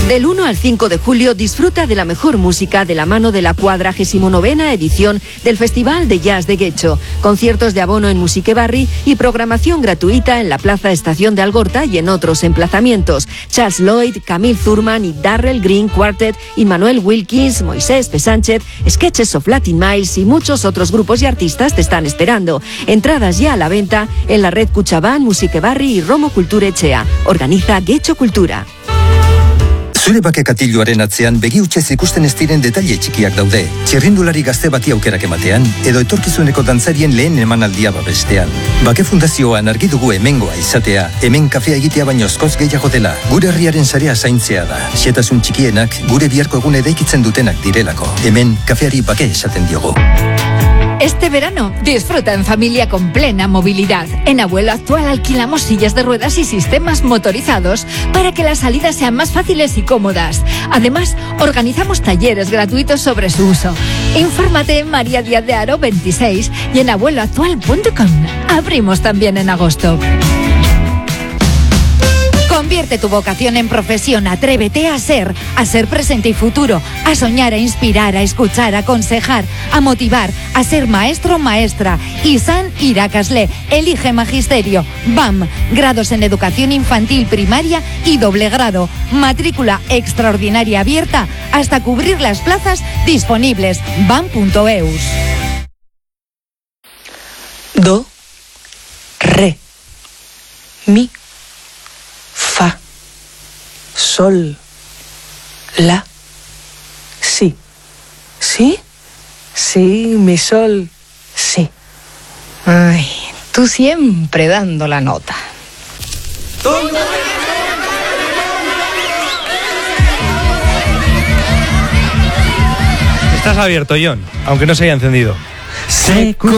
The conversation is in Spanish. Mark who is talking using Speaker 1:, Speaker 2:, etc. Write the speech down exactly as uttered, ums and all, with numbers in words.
Speaker 1: Del uno al cinco de julio disfruta de la mejor música de la mano de la cuadragésimo novena edición del Festival de Jazz de Guecho. Conciertos de abono en Musiquebarri y programación gratuita en la Plaza Estación de Algorta y en otros emplazamientos. Charles Lloyd, Camille Thurman y Darrell Green Quartet, Immanuel Wilkins, Moisés P. Sánchez, Sketches of Latin Miles y muchos otros grupos y artistas te están esperando. Entradas ya a la venta en la red Cuchabán, Musiquebarri y Romo Cultura Etxea. Organiza Guecho Cultura.
Speaker 2: Zure bake katilloaren atzean begi hutsez ikusten ez diren detaile txikiak daude. Txirrindulari gazte bati aukerak ematean, edo etorkizuneko dantzarien lehen emanaldia babestean. Bake Fundazioan argi dugu hemengoa izatea, hemen kafea egitea baino askoz gehiago dela. Gure herriaren sarea zaintzea da. Xetasun txikienak gure biharko egune daikitzen dutenak direlako. Hemen kafeari bake esaten diogu.
Speaker 3: Este verano, disfruta en familia con plena movilidad. En Abuelo Actual alquilamos sillas de ruedas y sistemas motorizados para que las salidas sean más fáciles y cómodas. Además, organizamos talleres gratuitos sobre su uso. Infórmate en María Díaz de Haro veintiséis y en abuelo actual punto com. Abrimos también en agosto. Convierte tu vocación en profesión, atrévete a ser, a ser presente y futuro, a soñar, a inspirar, a escuchar, a aconsejar, a motivar, a ser maestro o maestra. Isan Irakasle, elige magisterio, B A M, grados en educación infantil, primaria y doble grado. Matrícula extraordinaria abierta hasta cubrir las plazas disponibles. bam punto eus.
Speaker 4: Do, re, mi, fa, sol, la, si. ¿Sí? Sí, mi sol, sí.
Speaker 5: Ay, tú siempre dando la nota.
Speaker 6: Estás abierto, John, aunque no se haya encendido.
Speaker 7: Secu